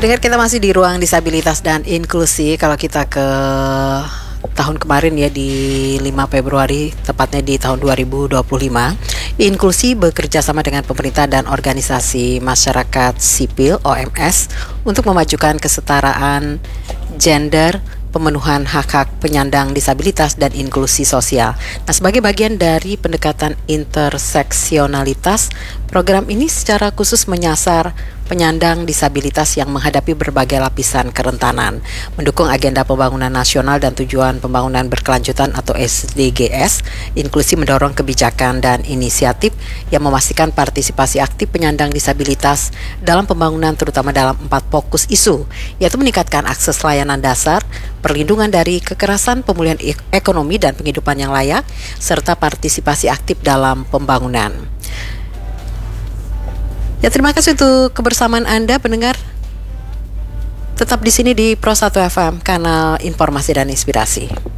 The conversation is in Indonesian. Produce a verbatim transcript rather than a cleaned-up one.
Pendengar, kita masih di ruang disabilitas dan inklusi. Kalau kita ke tahun kemarin ya, di lima Februari, tepatnya di tahun dua ribu dua puluh lima, Inklusi bekerja sama dengan pemerintah dan organisasi masyarakat sipil O M S untuk memajukan kesetaraan gender, pemenuhan hak-hak penyandang disabilitas dan inklusi sosial. Nah, sebagai bagian dari pendekatan interseksionalitas, program ini secara khusus menyasar penyandang disabilitas yang menghadapi berbagai lapisan kerentanan, mendukung agenda pembangunan nasional dan tujuan pembangunan berkelanjutan atau S D G S. Inklusi mendorong kebijakan dan inisiatif yang memastikan partisipasi aktif penyandang disabilitas dalam pembangunan, terutama dalam empat fokus isu, yaitu meningkatkan akses layanan dasar, perlindungan dari kekerasan, pemulihan ekonomi dan penghidupan yang layak, serta partisipasi aktif dalam pembangunan. Ya, terima kasih untuk kebersamaan Anda, pendengar. Tetap di sini di Pro satu F M, kanal informasi dan inspirasi.